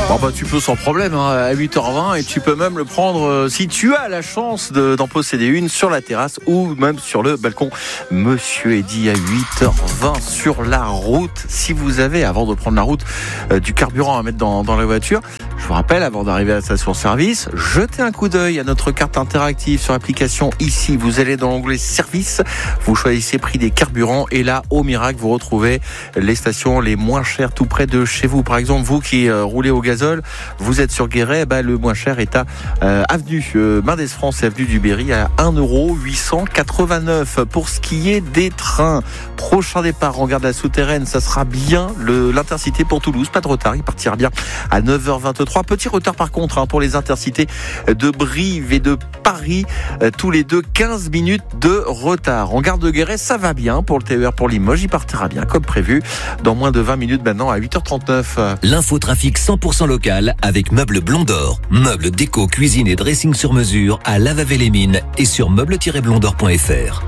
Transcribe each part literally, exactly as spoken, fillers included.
Bon bah tu peux sans problème hein, à huit heures vingt et tu peux même le prendre euh, si tu as la chance de, d'en posséder une sur la terrasse ou même sur le balcon. Monsieur Eddy à huit heures vingt sur la route. Si vous avez, avant de prendre la route, euh, du carburant à mettre dans, dans la voiture, je vous rappelle, avant d'arriver à la station-service, jetez un coup d'œil à notre carte interactive sur l'application ici. Vous allez dans l'onglet service, vous choisissez prix des carburants et là, au miracle, vous retrouvez les stations les moins chères tout près de chez vous. Par exemple, vous qui euh, roulez au gazole, vous êtes sur Guéret, bah, le moins cher est à euh, avenue euh, Mendès France et avenue du Berry à un euro huit cent quatre-vingt-neuf. Pour ce qui est des trains, prochain départ en gare de la Souterraine, ça sera bien le, l'Intercité pour Toulouse. Pas de retard, il partira bien à neuf heures vingt-trois. Petit retard par contre hein, pour les Intercités de Brive et de Paris, euh, tous les deux quinze minutes de retard. En gare de Guéret, ça va bien pour le T E R pour Limoges, il partira bien comme prévu dans moins de vingt minutes maintenant à huit heures trente-neuf. L'infotrafic cent pour cent local avec Meubles Blondor. Meubles déco, cuisine et dressing sur mesure à Lavavé-les-Mines et sur meubles tiret blondor point f r.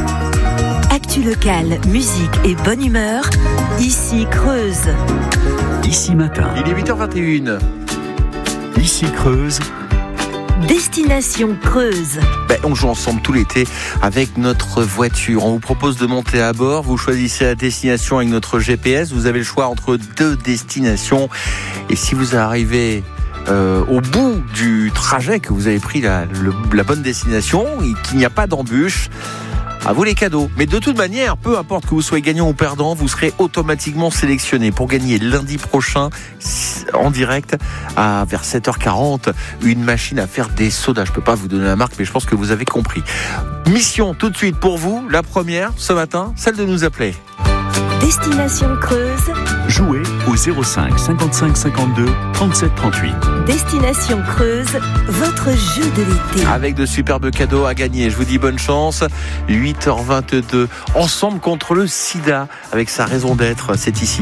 Actu locale, musique et bonne humeur, ici Creuse. Ici matin. Il est huit heures vingt et une. Ici Creuse. Destination Creuse. Ben, on joue ensemble tout l'été avec notre voiture. On vous propose de monter à bord. Vous choisissez la destination avec notre G P S. Vous avez le choix entre deux destinations. Et si vous arrivez euh, au bout du trajet, que vous avez pris la, le, la bonne destination et qu'il n'y a pas d'embûche, à vous les cadeaux. Mais de toute manière, peu importe que vous soyez gagnant ou perdant, vous serez automatiquement sélectionné pour gagner lundi prochain en direct à vers sept heures quarante une machine à faire des sodas. Je peux pas vous donner la marque, mais je pense que vous avez compris. Mission tout de suite pour vous. La première ce matin, celle de nous appeler. Destination Creuse. Jouez au zéro cinq cinquante-cinq cinquante-deux trente-sept trente-huit. Destination Creuse, votre jeu de l'été. Avec de superbes cadeaux à gagner. Je vous dis bonne chance. huit heures vingt-deux. Ensemble contre le sida. Avec sa raison d'être, c'est ici.